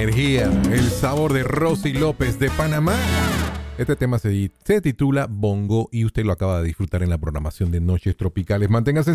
energía, el sabor de Rosy López de Panamá. Este tema se titula Bongo y usted lo acaba de disfrutar en la programación de Noches Tropicales. Manténgase